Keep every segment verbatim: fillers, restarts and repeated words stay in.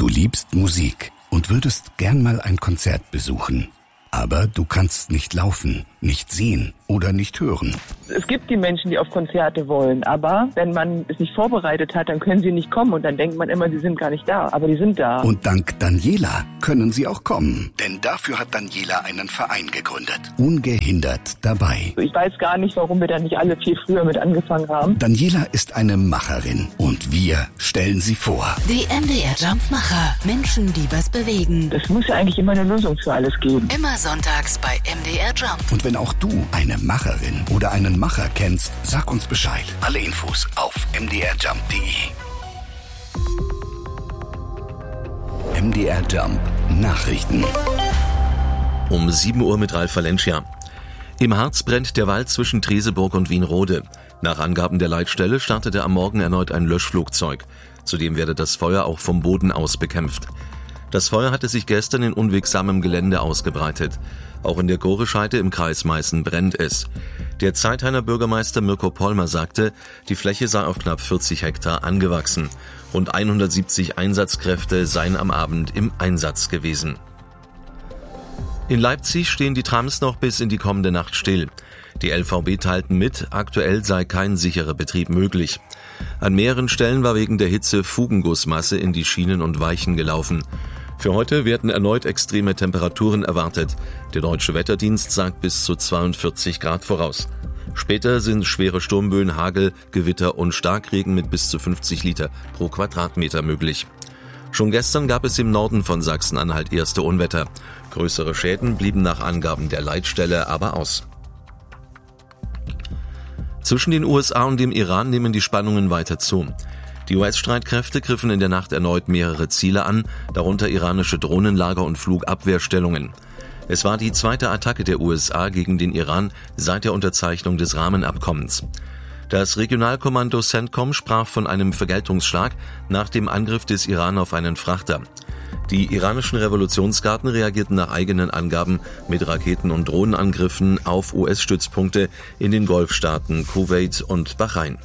Du liebst Musik und würdest gern mal ein Konzert besuchen. Aber du kannst nicht laufen, nicht sehen oder nicht hören. Es gibt die Menschen, die auf Konzerte wollen, aber wenn man es nicht vorbereitet hat, dann können sie nicht kommen und dann denkt man immer, sie sind gar nicht da, aber die sind da. Und dank Daniela können sie auch kommen, denn dafür hat Daniela einen Verein gegründet. Ungehindert dabei. Ich weiß gar nicht, warum wir da nicht alle viel früher mit angefangen haben. Daniela ist eine Macherin und wir stellen sie vor. Die M D R Jump Macher. Menschen, die was bewegen. Es muss ja eigentlich immer eine Lösung für alles geben. Immer sonntags bei M D R Jump. Und wenn auch du eine Macherin oder einen Macher kennst, sag uns Bescheid. Alle Infos auf m d r jump punkt de. M D R Jump Nachrichten. Um sieben Uhr mit Ralf Valencia. Im Harz brennt der Wald zwischen Treseburg und Wienrode. Nach Angaben der Leitstelle startete am Morgen erneut ein Löschflugzeug. Zudem werde das Feuer auch vom Boden aus bekämpft. Das Feuer hatte sich gestern in unwegsamem Gelände ausgebreitet. Auch in der Gorescheide im Kreis Meißen brennt es. Der Zeithainer Bürgermeister Mirko Pollmer sagte, die Fläche sei auf knapp vierzig Hektar angewachsen. Rund hundertsiebzig Einsatzkräfte seien am Abend im Einsatz gewesen. In Leipzig stehen die Trams noch bis in die kommende Nacht still. Die L V B teilten mit, aktuell sei kein sicherer Betrieb möglich. An mehreren Stellen war wegen der Hitze Fugengussmasse in die Schienen und Weichen gelaufen. Für heute werden erneut extreme Temperaturen erwartet. Der Deutsche Wetterdienst sagt bis zu zweiundvierzig Grad voraus. Später sind schwere Sturmböen, Hagel, Gewitter und Starkregen mit bis zu fünfzig Liter pro Quadratmeter möglich. Schon gestern gab es im Norden von Sachsen-Anhalt erste Unwetter. Größere Schäden blieben nach Angaben der Leitstelle aber aus. Zwischen den U S A und dem Iran nehmen die Spannungen weiter zu. Die U S-Streitkräfte griffen in der Nacht erneut mehrere Ziele an, darunter iranische Drohnenlager und Flugabwehrstellungen. Es war die zweite Attacke der U S A gegen den Iran seit der Unterzeichnung des Rahmenabkommens. Das Regionalkommando CENTCOM sprach von einem Vergeltungsschlag nach dem Angriff des Iran auf einen Frachter. Die iranischen Revolutionsgarden reagierten nach eigenen Angaben mit Raketen- und Drohnenangriffen auf U S-Stützpunkte in den Golfstaaten Kuwait und Bahrain.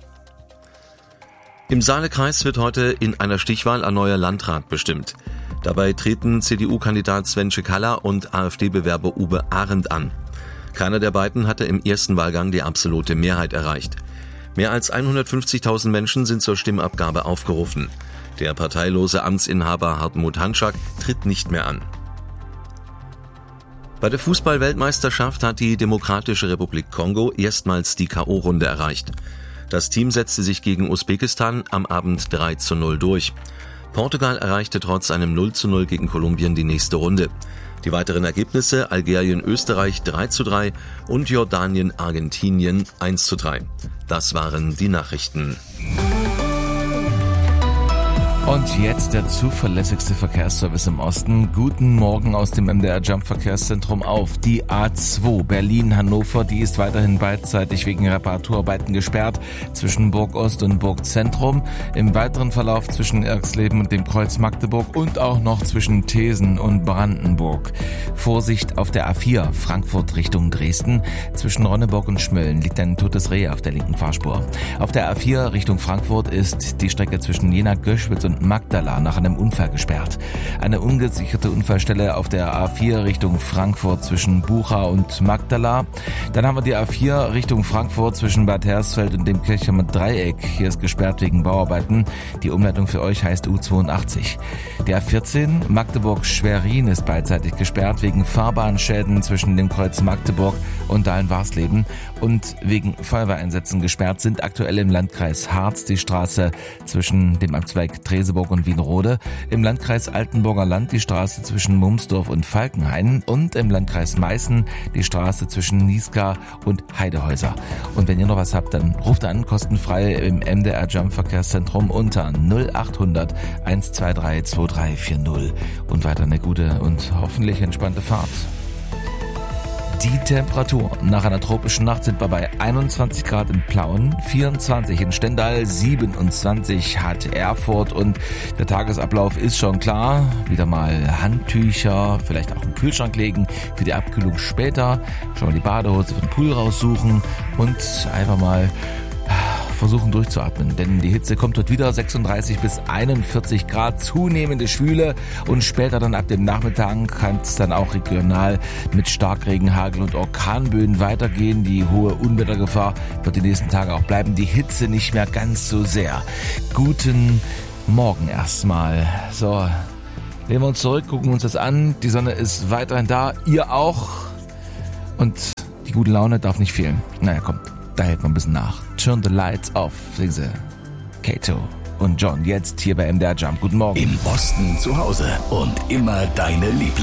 Im Saalekreis wird heute in einer Stichwahl ein neuer Landrat bestimmt. Dabei treten C D U-Kandidat Sven Cekala und AfD-Bewerber Uwe Arendt an. Keiner der beiden hatte im ersten Wahlgang die absolute Mehrheit erreicht. Mehr als hundertfünfzigtausend Menschen sind zur Stimmabgabe aufgerufen. Der parteilose Amtsinhaber Hartmut Hanschak tritt nicht mehr an. Bei der Fußball-Weltmeisterschaft hat die Demokratische Republik Kongo erstmals die K O-Runde erreicht. Das Team setzte sich gegen Usbekistan am Abend drei zu null durch. Portugal erreichte trotz einem null zu null gegen Kolumbien die nächste Runde. Die weiteren Ergebnisse: Algerien-Österreich drei zu drei und Jordanien-Argentinien eins zu drei. Das waren die Nachrichten. Und jetzt der zuverlässigste Verkehrsservice im Osten. Guten Morgen aus dem M D R Jump Verkehrszentrum auf. Die A zwei Berlin-Hannover, die ist weiterhin beidseitig wegen Reparaturarbeiten gesperrt zwischen Burg Ost und Burg Zentrum. Im weiteren Verlauf zwischen Irxleben und dem Kreuz Magdeburg und auch noch zwischen Thesen und Brandenburg. Vorsicht auf der A vier Frankfurt Richtung Dresden. Zwischen Ronneburg und Schmölln liegt ein totes Reh auf der linken Fahrspur. Auf der A vier Richtung Frankfurt ist die Strecke zwischen Jena-Göschwitz und Magdala nach einem Unfall gesperrt. Eine ungesicherte Unfallstelle auf der A vier Richtung Frankfurt zwischen Bucha und Magdala. Dann haben wir die A vier Richtung Frankfurt zwischen Bad Hersfeld und dem Kirchheimer Dreieck. Hier ist gesperrt wegen Bauarbeiten. Die Umleitung für euch heißt U zweiundachtzig. Die A vierzehn Magdeburg-Schwerin ist beidseitig gesperrt wegen Fahrbahnschäden zwischen dem Kreuz Magdeburg und Dahlen-Warsleben. Und wegen Feuerwehreinsätzen gesperrt sind aktuell im Landkreis Harz die Straße zwischen dem Amtsweg Treseburg und Wienrode, im Landkreis Altenburger Land die Straße zwischen Mumsdorf und Falkenhain und im Landkreis Meißen die Straße zwischen Niesgar und Heidehäuser. Und wenn ihr noch was habt, dann ruft an, kostenfrei im M D R Jump Verkehrszentrum unter null acht hundert eins zwei drei zwei drei vier null. Und weiter eine gute und hoffentlich entspannte Fahrt. Die Temperatur. Nach einer tropischen Nacht sind wir bei einundzwanzig Grad in Plauen, vierundzwanzig in Stendal, siebenundzwanzig hat Erfurt und der Tagesablauf ist schon klar. Wieder mal Handtücher, vielleicht auch im Kühlschrank legen für die Abkühlung später. Schon mal die Badehose für den Pool raussuchen und einfach mal versuchen durchzuatmen, denn die Hitze kommt heute wieder, sechsunddreißig bis einundvierzig Grad, zunehmende Schwüle und später dann ab dem Nachmittag kann es dann auch regional mit Starkregen, Hagel und Orkanböen weitergehen. Die hohe Unwettergefahr wird die nächsten Tage auch bleiben, die Hitze nicht mehr ganz so sehr. Guten Morgen erstmal. So, lehnen wir uns zurück, gucken uns das an. Die Sonne ist weiterhin da, ihr auch. Und die gute Laune darf nicht fehlen. Naja, komm, da hält man ein bisschen nach. Turn the lights off, singen sie. Kato und John, jetzt hier bei M D R Jump. Guten Morgen. Im Osten zu Hause und immer deine Liebling.